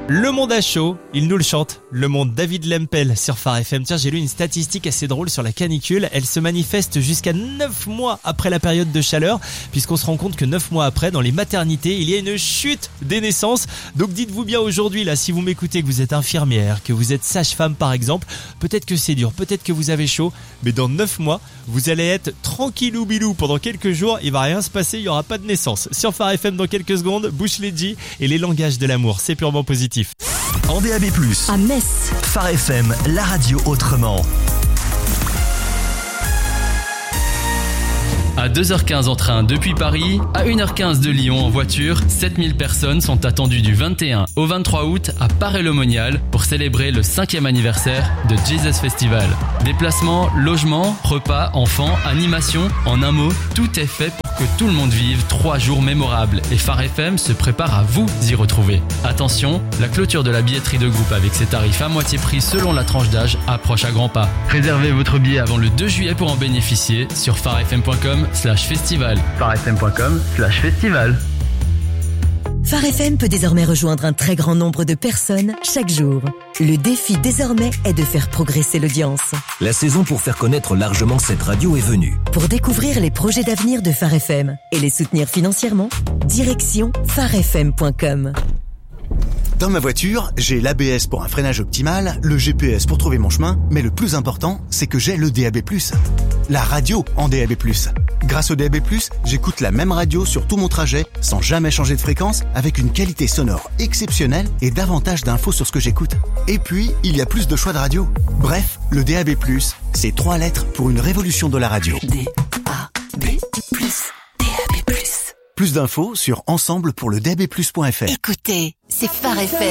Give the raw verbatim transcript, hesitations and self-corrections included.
Le monde a chaud, il nous le chante. Le monde David Lempel sur Phare F M. Tiens, j'ai lu une statistique assez drôle sur la canicule. Elle se manifeste jusqu'à neuf mois après la période de chaleur, puisqu'on se rend compte que neuf mois après, dans les maternités, il y a une chute des naissances. Donc dites-vous bien aujourd'hui, là, si vous m'écoutez, que vous êtes infirmière, que vous êtes sage-femme par exemple, peut-être que c'est dur, peut-être que vous avez chaud, mais dans neuf mois, vous allez être tranquillou bilou pendant quelques jours, il va rien se passer, il n'y aura pas de naissance. Sur Phare F M dans quelques secondes, Bush Leji et les langages de l'amour, c'est purement positif. En D A B plus, à Metz, Phare F M, la radio autrement. À deux heures quinze en train depuis Paris, à une heure quinze de Lyon en voiture, sept mille personnes sont attendues du vingt et un au vingt-trois août à Paray-le-Monial pour célébrer le cinquième anniversaire de Jesus Festival. Déplacements, logements, repas, enfants, animations, en un mot, tout est fait pour que tout le monde vive trois jours mémorables et Phare F M se prépare à vous y retrouver. Attention, la clôture de la billetterie de groupe avec ses tarifs à moitié prix selon la tranche d'âge approche à grands pas. Réservez votre billet avant le deux juillet pour en bénéficier sur pharefm point com slash festival. pharefm point com slash festival. Phare F M peut désormais rejoindre un très grand nombre de personnes chaque jour. Le défi désormais est de faire progresser l'audience. La saison pour faire connaître largement cette radio est venue. Pour découvrir les projets d'avenir de Phare F M et les soutenir financièrement, direction pharefm point com. Dans ma voiture, j'ai l'A B S pour un freinage optimal, le G P S pour trouver mon chemin, mais le plus important, c'est que j'ai le D A B plus. La radio en D A B plus. Grâce au D A B plus, j'écoute la même radio sur tout mon trajet, sans jamais changer de fréquence, avec une qualité sonore exceptionnelle et davantage d'infos sur ce que j'écoute. Et puis, il y a plus de choix de radio. Bref, le D A B plus, c'est trois lettres pour une révolution de la radio. D A B plus, D A B plus. Plus d'infos sur ensemble pour le D A B plus point F R. Écoutez, c'est Phare F M.